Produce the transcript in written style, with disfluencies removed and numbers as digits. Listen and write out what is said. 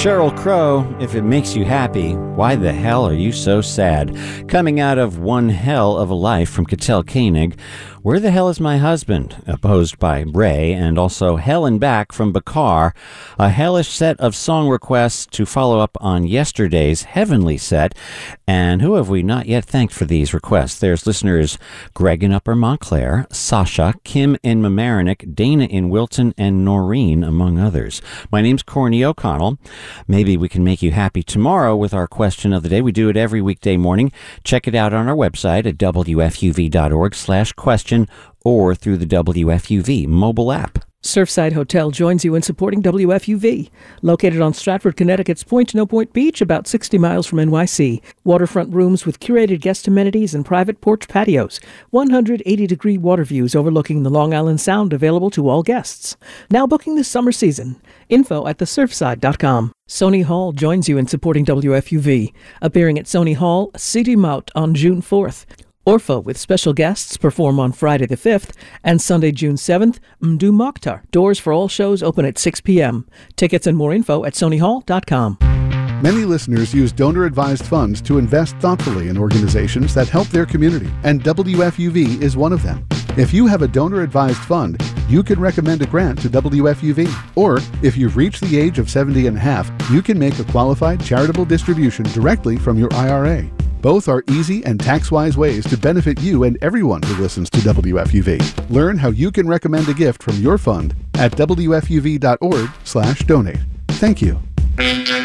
Sheryl Crow, if it makes you happy, why the hell are you so sad? Coming out of One Hell of a Life from Cattell Koenig, Where the Hell is My Husband? Opposed by Ray, and also Hell and Back from Bakar, a hellish set of song requests to follow up on yesterday's heavenly set. And who have we not yet thanked for these requests? There's listeners Greg in Upper Montclair, Sasha, Kim in Mamaroneck, Dana in Wilton, and Noreen, among others. My name's Corny O'Connell. Maybe we can make you happy tomorrow with our question of the day. We do it every weekday morning. Check it out on our website at wfuv.org/question or through the WFUV mobile app. Surfside Hotel joins you in supporting WFUV. Located on Stratford, Connecticut's Point No Point Beach, about 60 miles from NYC. Waterfront rooms with curated guest amenities and private porch patios. 180-degree water views overlooking the Long Island Sound available to all guests. Now booking the summer season. Info at thesurfside.com. Sony Hall joins you in supporting WFUV. Appearing at Sony Hall, Sidi Maut on June 4th. Orpha with special guests perform on Friday the 5th and Sunday, June 7th, Mdu Mokhtar. Doors for all shows open at 6 p.m. Tickets and more info at sonyhall.com. Many listeners use donor-advised funds to invest thoughtfully in organizations that help their community, and WFUV is one of them. If you have a donor-advised fund, you can recommend a grant to WFUV. Or, if you've reached the age of 70 and a half, you can make a qualified charitable distribution directly from your IRA. Both are easy and tax-wise ways to benefit you and everyone who listens to WFUV. Learn how you can recommend a gift from your fund at wfuv.org/donate. Thank you.